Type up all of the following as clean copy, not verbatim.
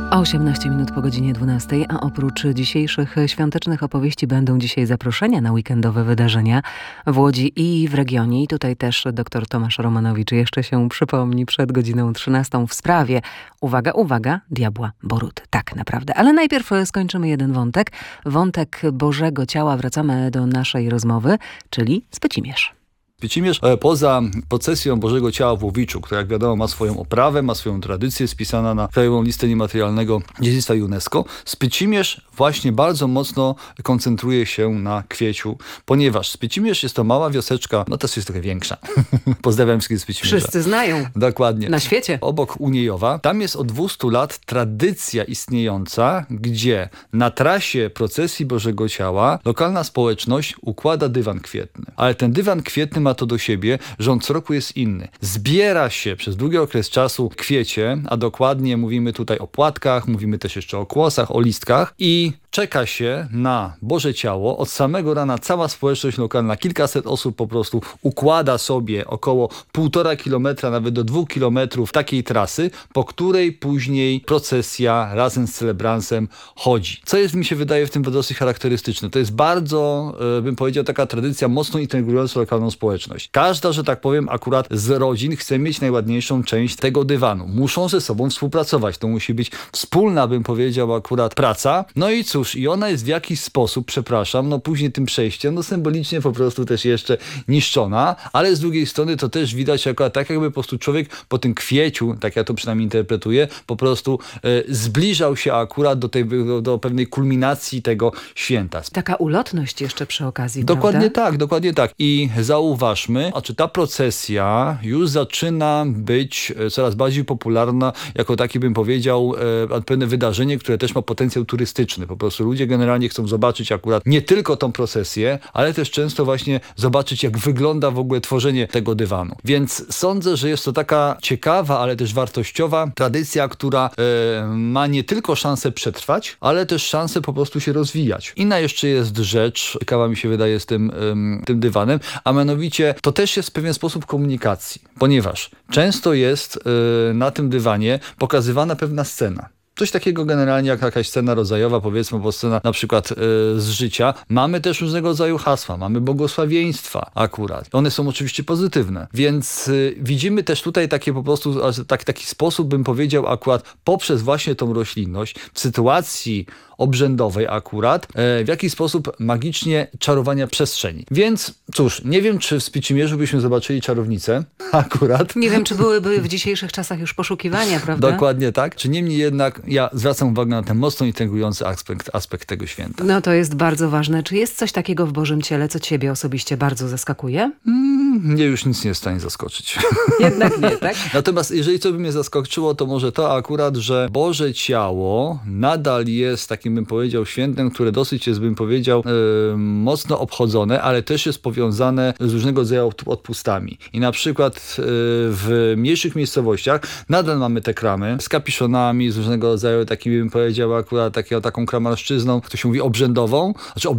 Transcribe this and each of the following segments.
18 minut po godzinie 12, a oprócz dzisiejszych świątecznych opowieści będą dzisiaj zaproszenia na weekendowe wydarzenia w Łodzi i w regionie. I tutaj też dr Tomasz Romanowicz jeszcze się przypomni przed godziną 13 w sprawie, uwaga, uwaga, diabła Boruty. Tak naprawdę. Ale najpierw skończymy jeden wątek. Wątek Bożego Ciała. Wracamy do naszej rozmowy, czyli Spycimierz. Spycimierz poza procesją Bożego Ciała w Łowiczu, która jak wiadomo ma swoją oprawę, ma swoją tradycję, spisana na Krajową Listę Niematerialnego Dziedzictwa UNESCO, Spycimierz właśnie bardzo mocno koncentruje się na Kwieciu, ponieważ Spycimierz jest to mała wioseczka, no teraz jest trochę większa. Pozdrawiam wszystkich Spycimierza. Wszyscy znają. Dokładnie. Na świecie. Obok Uniejowa. Tam jest od 200 lat tradycja istniejąca, gdzie na trasie procesji Bożego Ciała lokalna społeczność układa dywan kwietny. Ale ten dywan kwietny ma to do siebie, że on co roku jest inny. Zbiera się przez długi okres czasu kwiecie, a dokładnie mówimy tutaj o płatkach, mówimy też jeszcze o kłosach, o listkach i czeka się na Boże Ciało. Od samego rana cała społeczność lokalna, kilkaset osób po prostu układa sobie około 1,5 kilometra, nawet do 2 kilometrów takiej trasy, po której później procesja razem z celebransem chodzi. Co jest, mi się wydaje, w tym dosyć charakterystyczne. To jest bardzo, bym powiedział, taka tradycja mocno integrująca lokalną społeczność. Każda, że tak powiem, akurat z rodzin chce mieć najładniejszą część tego dywanu. Muszą ze sobą współpracować. To musi być wspólna, bym powiedział, akurat praca. No i cóż, i ona jest w jakiś sposób, przepraszam, no później tym przejściem, no symbolicznie po prostu też jeszcze niszczona, ale z drugiej strony to też widać akurat tak, jakby po prostu człowiek po tym kwieciu, tak ja to przynajmniej interpretuję, po prostu zbliżał się akurat do pewnej kulminacji tego święta. Taka ulotność jeszcze przy okazji, Dokładnie prawda? tak, dokładnie tak. I zauważmy, czy ta procesja już zaczyna być coraz bardziej popularna jako takie, bym powiedział, pewne wydarzenie, które też ma potencjał turystyczny. Po prostu ludzie generalnie chcą zobaczyć akurat nie tylko tą procesję, ale też często właśnie zobaczyć, jak wygląda w ogóle tworzenie tego dywanu. Więc sądzę, że jest to taka ciekawa, ale też wartościowa tradycja, która ma nie tylko szansę przetrwać, ale też szansę po prostu się rozwijać. Inna jeszcze jest rzecz, ciekawa mi się wydaje z tym dywanem, a mianowicie to też jest pewien sposób komunikacji, ponieważ często jest na tym dywanie pokazywana pewna scena. Coś takiego generalnie jak jakaś scena rodzajowa, powiedzmy, bo scena na przykład z życia. Mamy też różnego rodzaju hasła, mamy błogosławieństwa akurat. One są oczywiście pozytywne, więc widzimy też tutaj takie po prostu, taki sposób, bym powiedział, akurat poprzez właśnie tą roślinność, w sytuacji obrzędowej akurat, w jakiś sposób magicznie czarowania przestrzeni. Więc cóż, nie wiem, czy w Spycimierzu byśmy zobaczyli czarownicę akurat. Nie wiem, czy byłyby w dzisiejszych czasach już poszukiwania, prawda? Dokładnie tak. Czy niemniej jednak ja zwracam uwagę na ten mocno intrygujący aspekt tego święta. No to jest bardzo ważne. Czy jest coś takiego w Bożym Ciele, co ciebie osobiście bardzo zaskakuje? Mnie już nic nie jest w stanie zaskoczyć. Jednak nie, tak? Natomiast jeżeli co by mnie zaskoczyło, to może to akurat, że Boże Ciało nadal jest takim, bym powiedział, świętem, które dosyć jest, bym powiedział, mocno obchodzone, ale też jest powiązane z różnego rodzaju odpustami. I na przykład w mniejszych miejscowościach nadal mamy te kramy z kapiszonami, z różnego rodzaju takimi, bym powiedział, akurat taką kramarszczyzną, to się mówi obrzędową, znaczy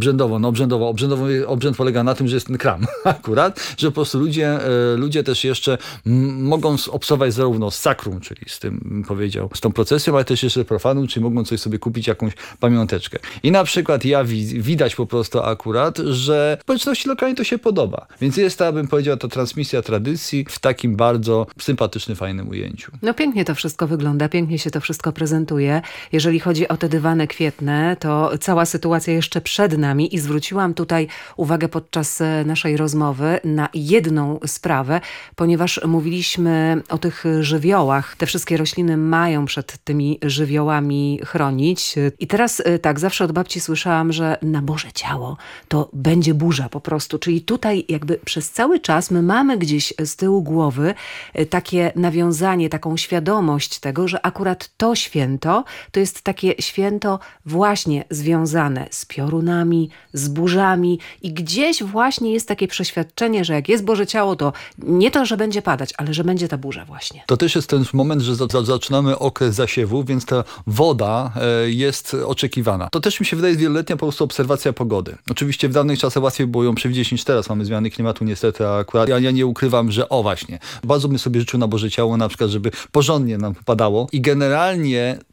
obrzęd polega na tym, że jest ten kram akurat, że po prostu ludzie też jeszcze mogą obcować zarówno z sakrum, czyli z tym, bym powiedział, z tą procesją, ale też jeszcze profanum, czyli mogą coś sobie kupić, jakąś pamiąteczkę. I na przykład widać po prostu akurat, że społeczności lokalnej to się podoba. Więc jest ta, bym powiedział, ta transmisja tradycji w takim bardzo sympatycznym, fajnym ujęciu. No pięknie to wszystko wygląda, pięknie się to wszystko prezentuje. Jeżeli chodzi o te dywany kwietne, to cała sytuacja jeszcze przed nami i zwróciłam tutaj uwagę podczas naszej rozmowy na jedną sprawę, ponieważ mówiliśmy o tych żywiołach. Te wszystkie rośliny mają przed tymi żywiołami chronić. I teraz tak, zawsze od babci słyszałam, że na Boże Ciało to będzie burza po prostu. Czyli tutaj jakby przez cały czas my mamy gdzieś z tyłu głowy takie nawiązanie, taką świadomość tego, że akurat to święto to jest takie święto właśnie związane z piorunami, z burzami i gdzieś właśnie jest takie przeświadczenie, że jak jest Boże Ciało, to nie to, że będzie padać, ale że będzie ta burza właśnie. To też jest ten moment, że zaczynamy okres zasiewu, więc ta woda jest oczekiwana. To też mi się wydaje wieloletnia po prostu obserwacja pogody. Oczywiście w dawnych czasach łatwiej było ją przewidzieć niż teraz. Mamy zmiany klimatu niestety, a akurat ja nie ukrywam, że właśnie. Bardzo bym sobie życzył na Boże Ciało na przykład, żeby porządnie nam padało i generalnie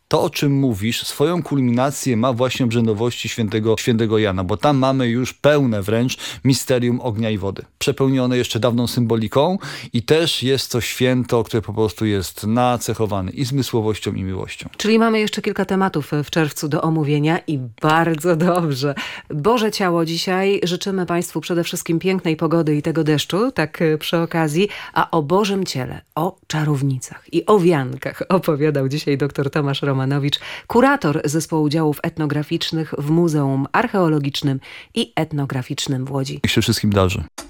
to, o czym mówisz, swoją kulminację ma właśnie w obrzędowości świętego Jana, bo tam mamy już pełne wręcz misterium ognia i wody. Przepełnione jeszcze dawną symboliką i też jest to święto, które po prostu jest nacechowane i zmysłowością, i miłością. Czyli mamy jeszcze kilka tematów w czerwcu do omówienia i bardzo dobrze. Boże Ciało dzisiaj. Życzymy Państwu przede wszystkim pięknej pogody i tego deszczu, tak przy okazji, a o Bożym Ciele, o czarownicach i o wiankach opowiadał dzisiaj dr Tomasz Romanowicz, kurator Zespołu Działów Etnograficznych w Muzeum Archeologicznym i Etnograficznym w Łodzi. Niech się wszystkim darzy.